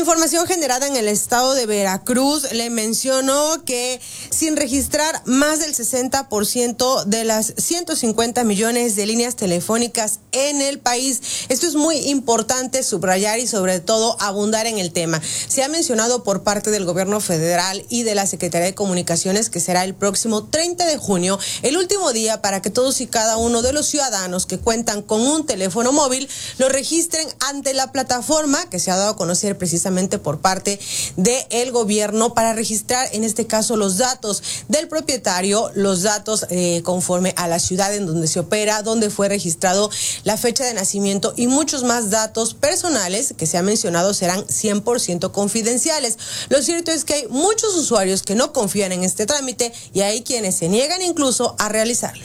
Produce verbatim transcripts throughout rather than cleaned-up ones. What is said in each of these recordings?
información generada en el estado de Veracruz, le mencionó que sin registrar más del sesenta por ciento de las ciento cincuenta millones de líneas telefónicas en el país. Esto es muy importante subrayar y sobre todo abundar en el tema. Se ha mencionado por parte del gobierno federal y de la Secretaría de Comunicaciones que será el próximo treinta de junio, el último día para que todos y cada uno de los ciudadanos que cuentan con un teléfono móvil lo registren ante la plataforma que se ha dado a conocer precisamente por parte del gobierno para registrar en este caso los datos del propietario, los datos eh, conforme a la ciudad en donde se opera, donde fue registrado, la fecha de nacimiento y muchos más datos personales que se ha mencionado serán cien por ciento confidenciales. Lo cierto es que hay muchos usuarios que no confían en este trámite y hay quienes se niegan incluso a realizarlo.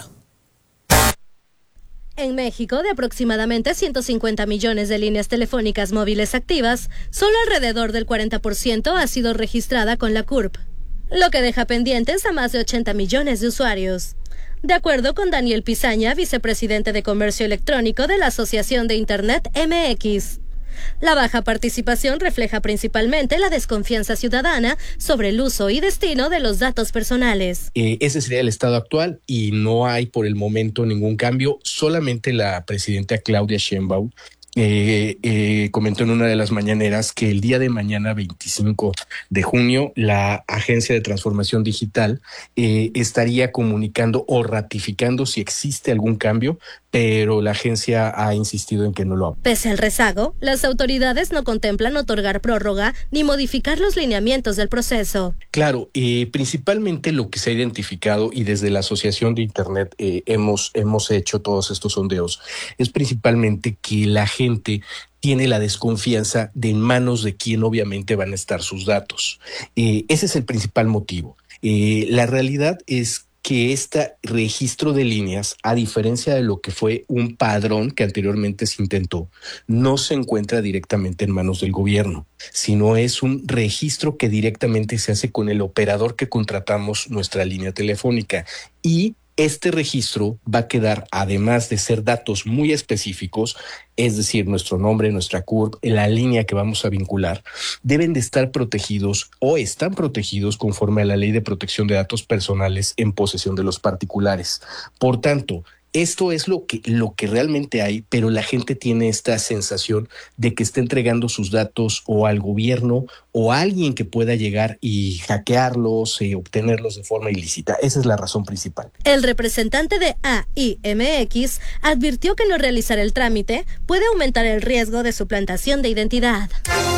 En México, de aproximadamente ciento cincuenta millones de líneas telefónicas móviles activas, solo alrededor del cuarenta por ciento ha sido registrada con la C U R P, lo que deja pendientes a más de ochenta millones de usuarios. De acuerdo con Daniel Pizaña, vicepresidente de Comercio Electrónico de la Asociación de Internet M X, la baja participación refleja principalmente la desconfianza ciudadana sobre el uso y destino de los datos personales. Eh, ese sería el estado actual y no hay por el momento ningún cambio. Solamente la presidenta Claudia Sheinbaum Eh, eh, comentó en una de las mañaneras que el día de mañana, veinticinco de junio, la Agencia de Transformación Digital eh, estaría comunicando o ratificando si existe algún cambio, pero la agencia ha insistido en que no lo haga. Pese al rezago, las autoridades no contemplan otorgar prórroga ni modificar los lineamientos del proceso. Claro, eh, principalmente lo que se ha identificado y desde la Asociación de Internet eh, hemos, hemos hecho todos estos sondeos, es principalmente que la gente tiene la desconfianza de en manos de quién obviamente van a estar sus datos. Eh, ese es el principal motivo. Eh, la realidad es que este registro de líneas, a diferencia de lo que fue un padrón que anteriormente se intentó, no se encuentra directamente en manos del gobierno, sino es un registro que directamente se hace con el operador que contratamos nuestra línea telefónica y este registro va a quedar, además de ser datos muy específicos, es decir, nuestro nombre, nuestra C U R P, la línea que vamos a vincular, deben de estar protegidos o están protegidos conforme a la Ley de Protección de Datos Personales en posesión de los particulares. Por tanto, esto es lo que, lo que realmente hay, pero la gente tiene esta sensación de que está entregando sus datos o al gobierno o a alguien que pueda llegar y hackearlos y obtenerlos de forma ilícita. Esa es la razón principal. El representante de A I M X advirtió que no realizar el trámite puede aumentar el riesgo de suplantación de identidad.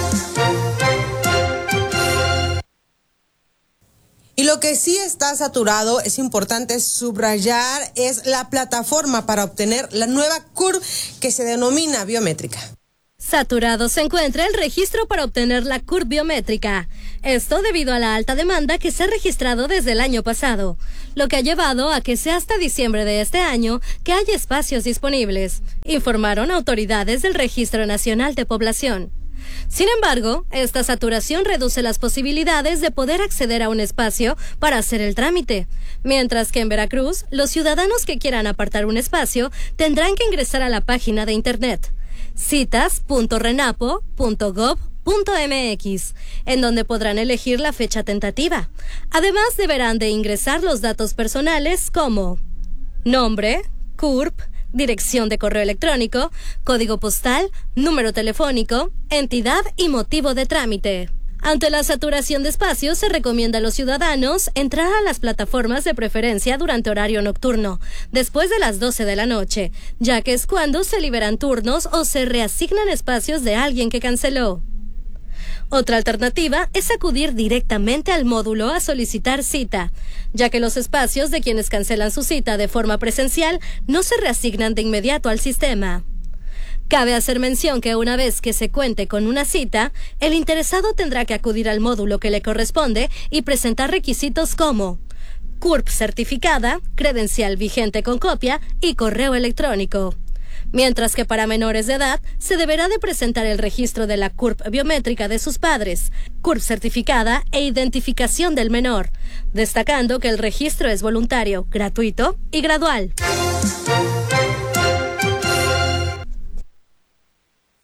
Y lo que sí está saturado, es importante subrayar, es la plataforma para obtener la nueva C U R P que se denomina biométrica. Saturado se encuentra el registro para obtener la C U R P biométrica. Esto debido a la alta demanda que se ha registrado desde el año pasado, lo que ha llevado a que sea hasta diciembre de este año que haya espacios disponibles, informaron autoridades del Registro Nacional de Población. Sin embargo, esta saturación reduce las posibilidades de poder acceder a un espacio para hacer el trámite, mientras que en Veracruz, los ciudadanos que quieran apartar un espacio tendrán que ingresar a la página de internet citas punto renapo punto gob punto m x, en donde podrán elegir la fecha tentativa. Además, deberán de ingresar los datos personales como nombre, C U R P, dirección de correo electrónico, código postal, número telefónico, entidad y motivo de trámite. Ante la saturación de espacios, se recomienda a los ciudadanos entrar a las plataformas de preferencia durante horario nocturno, después de las doce de la noche, ya que es cuando se liberan turnos o se reasignan espacios de alguien que canceló. Otra alternativa es acudir directamente al módulo a solicitar cita, ya que los espacios de quienes cancelan su cita de forma presencial no se reasignan de inmediato al sistema. Cabe hacer mención que una vez que se cuente con una cita, el interesado tendrá que acudir al módulo que le corresponde y presentar requisitos como C U R P certificada, credencial vigente con copia y correo electrónico. Mientras que para menores de edad se deberá de presentar el registro de la C U R P biométrica de sus padres, C U R P certificada e identificación del menor, destacando que el registro es voluntario, gratuito y gradual.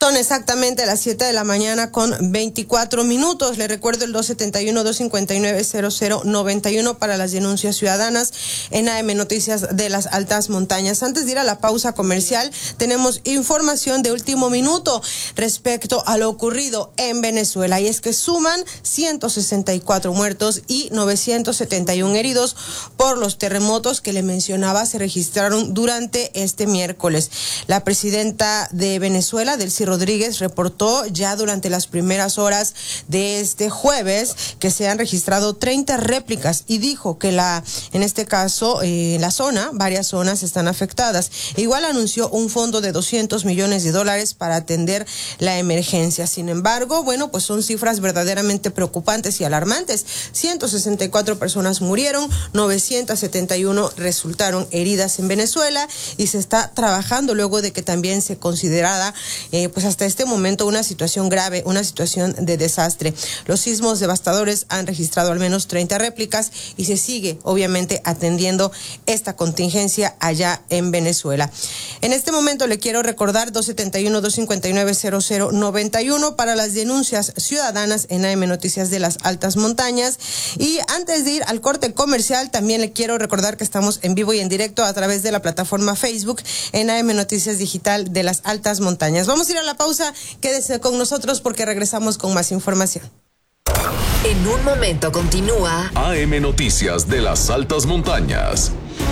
Son exactamente las siete de la mañana con veinticuatro minutos. Le recuerdo el dos setenta y uno, dos cincuenta y nueve, cero cero noventa y uno para las denuncias ciudadanas en A M Noticias de las Altas Montañas. Antes de ir a la pausa comercial, tenemos información de último minuto respecto a lo ocurrido en Venezuela. Y es que suman ciento sesenta y cuatro muertos y novecientos setenta y uno heridos por los terremotos que le mencionaba se registraron durante este miércoles. La presidenta de Venezuela, Delcy Rodríguez, reportó ya durante las primeras horas de este jueves que se han registrado treinta réplicas y dijo que la, en este caso, eh, la zona, varias zonas están afectadas. Igual anunció un fondo de doscientos millones de dólares para atender la emergencia. Sin embargo, bueno, pues son cifras verdaderamente preocupantes y alarmantes. ciento sesenta y cuatro personas murieron, novecientos setenta y uno resultaron heridas en Venezuela y se está trabajando luego de que también se considerara eh, pues hasta este momento una situación grave, una situación de desastre. Los sismos devastadores han registrado al menos treinta réplicas y se sigue obviamente atendiendo esta contingencia allá en Venezuela. En este momento le quiero recordar dos setenta y uno, dos cincuenta y nueve, cero cero noventa y uno para las denuncias ciudadanas en A M Noticias de las Altas Montañas. Y antes de ir al corte comercial, también le quiero recordar que estamos en vivo y en directo a través de la plataforma Facebook en A M Noticias Digital de las Altas Montañas. Vamos a ir a la pausa, quédese con nosotros porque regresamos con más información. En un momento continúa A M Noticias de las Altas Montañas.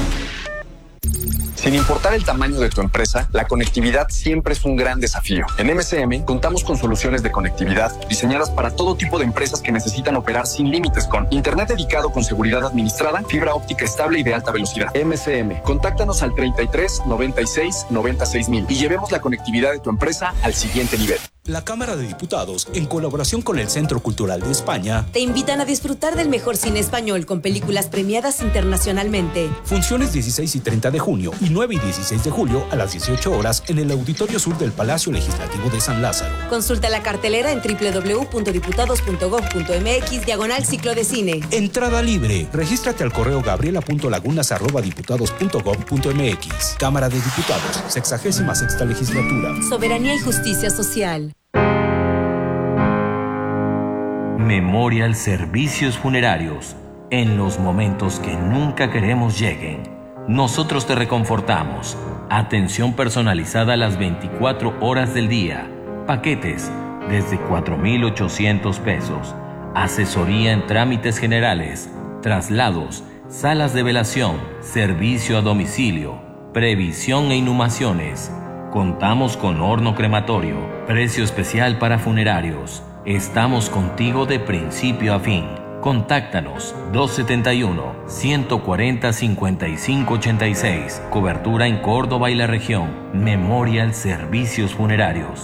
Sin importar el tamaño de tu empresa, la conectividad siempre es un gran desafío. En M C M contamos con soluciones de conectividad diseñadas para todo tipo de empresas que necesitan operar sin límites con internet dedicado con seguridad administrada, fibra óptica estable y de alta velocidad. M C M, contáctanos al treinta y tres, noventa y seis, noventa y seis mil y llevemos la conectividad de tu empresa al siguiente nivel. La Cámara de Diputados, en colaboración con el Centro Cultural de España, te invitan a disfrutar del mejor cine español con películas premiadas internacionalmente. Funciones dieciséis y treinta de junio y nueve y dieciséis de julio a las dieciocho horas en el Auditorio Sur del Palacio Legislativo de San Lázaro. Consulta la cartelera en doble u doble u doble u punto diputados punto gob punto m x diagonal ciclo de cine. Entrada libre. Regístrate al correo gabriela punto lagunas arroba diputados punto gob punto m x. Cámara de Diputados, sexagésima sexta legislatura. Soberanía y justicia social. Memorial Servicios Funerarios. En los momentos que nunca queremos lleguen, nosotros te reconfortamos. Atención personalizada a las veinticuatro horas del día. Paquetes desde cuatro mil ochocientos pesos. Asesoría en trámites generales, traslados, salas de velación, servicio a domicilio, previsión e inhumaciones. Contamos con horno crematorio, precio especial para funerarios. Estamos contigo de principio a fin. Contáctanos dos setenta y uno, ciento cuarenta, cincuenta y cinco ochenta y seis. Cobertura en Córdoba y la región. Memorial Servicios Funerarios.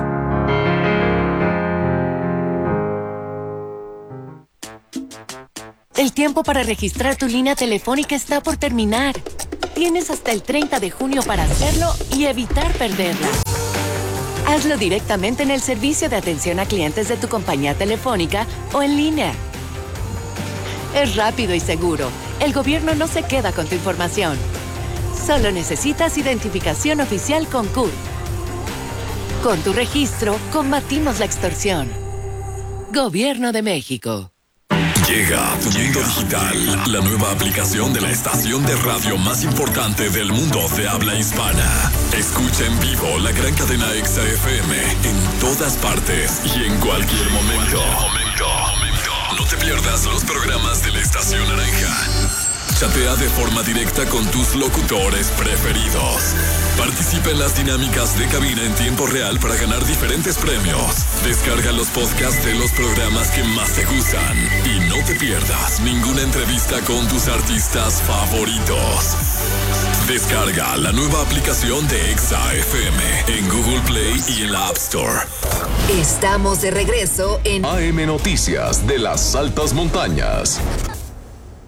El tiempo para registrar tu línea telefónica está por terminar. Tienes hasta el treinta de junio para hacerlo y evitar perderla. Hazlo directamente en el servicio de atención a clientes de tu compañía telefónica o en línea. Es rápido y seguro. El gobierno no se queda con tu información. Solo necesitas identificación oficial con C U R. Con tu registro, combatimos la extorsión. Gobierno de México. Llega a tu mundo digital, la nueva aplicación de la estación de radio más importante del mundo de habla hispana. Escucha en vivo la gran cadena Exa F M en todas partes y en cualquier momento. No te pierdas los programas de la estación naranja. Chatea de forma directa con tus locutores preferidos. Participa en las dinámicas de cabina en tiempo real para ganar diferentes premios. Descarga los podcasts de los programas que más te gustan. Y no te pierdas ninguna entrevista con tus artistas favoritos. Descarga la nueva aplicación de Exa F M en Google Play y en la App Store. Estamos de regreso en A M Noticias de las Altas Montañas.